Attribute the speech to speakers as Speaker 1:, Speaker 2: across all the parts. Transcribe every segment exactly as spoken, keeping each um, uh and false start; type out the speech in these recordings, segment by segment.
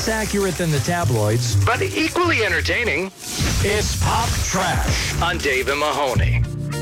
Speaker 1: less accurate than the tabloids, but equally entertaining. It's Pop Trash on Dave and Mahoney.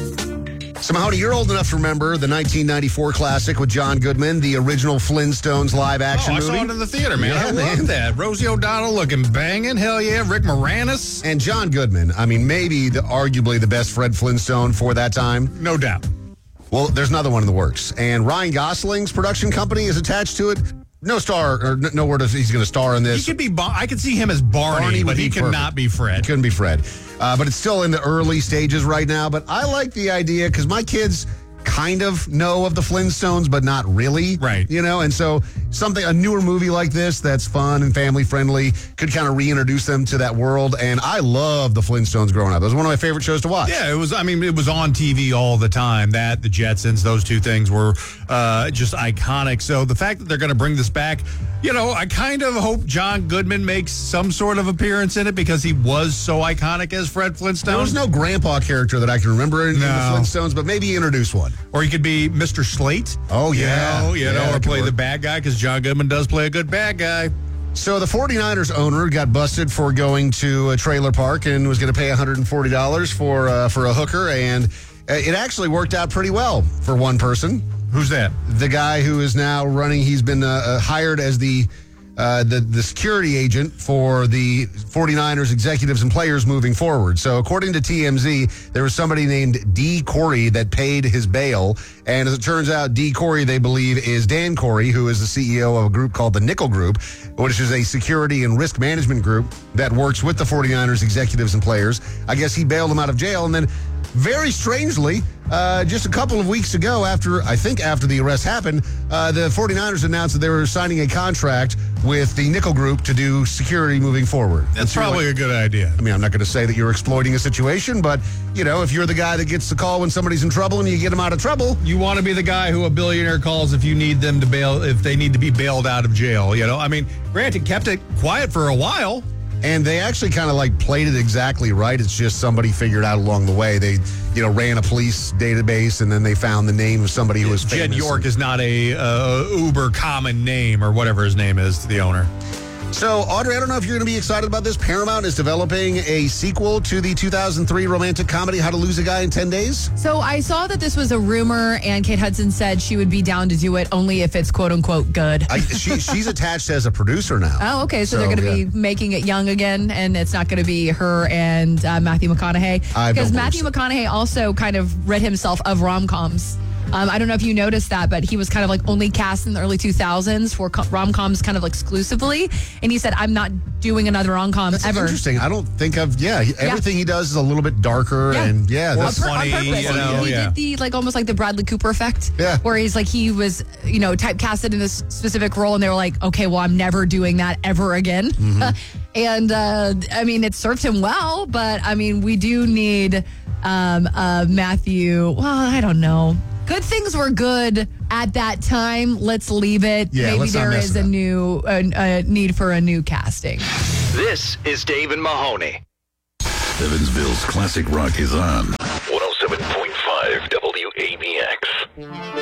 Speaker 2: So, Mahoney, you're old enough to remember the nineteen ninety-four classic with John Goodman, the original Flintstones live-action
Speaker 3: oh, I
Speaker 2: movie.
Speaker 3: saw it in the theater, man.
Speaker 2: Yeah,
Speaker 3: I
Speaker 2: man.
Speaker 3: love that. Rosie O'Donnell looking banging. Hell yeah. Rick Moranis.
Speaker 2: And John Goodman, I mean, maybe the, arguably the best Fred Flintstone for that time.
Speaker 3: No doubt.
Speaker 2: Well, there's another one in the works. And Ryan Gosling's production company is attached to it. No star, or n- no word if he's going to star in this.
Speaker 3: He could be, Bar- I could see him as Barney,
Speaker 2: Barney would
Speaker 3: but
Speaker 2: be
Speaker 3: he could
Speaker 2: perfect.
Speaker 3: not be Fred.
Speaker 2: It couldn't be Fred. Uh, but it's still in the early stages right now. But I like the idea because my kids kind of know of the Flintstones, but not really.
Speaker 3: Right.
Speaker 2: You know, and so something, a newer movie like this that's fun and family friendly could kind of reintroduce them to that world. And I love the Flintstones growing up. It was one of my favorite shows to watch.
Speaker 3: Yeah, it was, I mean, it was on T V all the time. That, the Jetsons, those two things were uh, just iconic. So the fact that they're going to bring this back, you know, I kind of hope John Goodman makes some sort of appearance in it because he was so iconic as Fred Flintstone.
Speaker 2: There was no grandpa character that I can remember in, in the
Speaker 3: No.
Speaker 2: Flintstones, but maybe introduce one.
Speaker 3: Or he could be Mister Slate.
Speaker 2: Oh, yeah.
Speaker 3: You know, you
Speaker 2: Yeah,
Speaker 3: know
Speaker 2: that
Speaker 3: or
Speaker 2: could
Speaker 3: play
Speaker 2: work.
Speaker 3: the bad guy because John Goodman does play a good bad guy.
Speaker 2: So the 49ers owner got busted for going to a trailer park and was going to pay one hundred forty dollars for uh, for a hooker, and uh, it actually worked out pretty well for one person.
Speaker 3: Who's that?
Speaker 2: The guy who is now running, he's been uh, uh, hired as the, uh, the the security agent for the 49ers executives and players moving forward. So according to T M Z, there was somebody named D. Corey that paid his bail. And as it turns out, D. Corey, they believe, is Dan Corey, who is the C E O of a group called the Nickel Group, which is a security and risk management group that works with the 49ers executives and players. I guess he bailed them out of jail. And then very strangely, uh, just a couple of weeks ago, after I think after the arrest happened, uh, the 49ers announced that they were signing a contract with the Nickel Group to do security moving forward.
Speaker 3: That's probably a good idea.
Speaker 2: I mean, I'm not going to say that you're exploiting a situation, but, you know, if you're the guy that gets the call when somebody's in trouble and you get them out of trouble.
Speaker 3: You want to be the guy who a billionaire calls if you need them to bail, if they need to be bailed out of jail. You know, I mean, granted, kept it quiet for a while.
Speaker 2: And they actually kind of like played it exactly right. It's just somebody figured out along the way. They, you know, ran a police database and then they found the name of somebody who was famous.
Speaker 3: Jed York is not a uh, uber common name or whatever his name is to the owner.
Speaker 2: So, Audrey, I don't know if you're going to be excited about this. Paramount is developing a sequel to the two thousand three romantic comedy, How to Lose a Guy in ten days.
Speaker 4: So I saw that this was a rumor, and Kate Hudson said she would be down to do it only if it's quote-unquote good.
Speaker 2: I, she, she's attached as a producer now.
Speaker 4: Oh, okay. So,
Speaker 2: So,
Speaker 4: they're going to
Speaker 2: yeah.
Speaker 4: be making it young again, and it's not going to be her and uh, Matthew McConaughey.
Speaker 2: I don't
Speaker 4: Because
Speaker 2: believe
Speaker 4: Matthew
Speaker 2: so.
Speaker 4: McConaughey also kind of rid himself of rom-coms. Um, I don't know if you noticed that, but he was kind of like only cast in the early two thousands for co- rom-coms kind of like exclusively. And he said, I'm not doing another rom-com
Speaker 2: That's
Speaker 4: ever.
Speaker 2: interesting. I don't think I've, yeah, he- everything he does is a little bit darker.
Speaker 4: Yeah.
Speaker 2: And yeah,
Speaker 3: Well,
Speaker 2: that's
Speaker 4: On
Speaker 3: funny,
Speaker 4: purpose.
Speaker 3: you know,
Speaker 4: he
Speaker 3: yeah.
Speaker 4: did the like almost like the Bradley Cooper effect.
Speaker 2: Yeah.
Speaker 4: Where he's like he was, you know, typecasted in this specific role, and they were like, okay, well, I'm never doing that ever again.
Speaker 2: Mm-hmm.
Speaker 4: and uh, I mean, it served him well, but I mean, we do need um, uh, Matthew. Well, I don't know. Good things were good at that time. Let's leave it.
Speaker 2: Yeah,
Speaker 4: Maybe
Speaker 2: let's not
Speaker 4: there
Speaker 2: mess
Speaker 4: is
Speaker 2: it
Speaker 4: a
Speaker 2: up.
Speaker 4: new a, a need for a new casting.
Speaker 1: This is Dave and Mahoney.
Speaker 5: Evansville's classic rock is on one oh seven point five W A B X.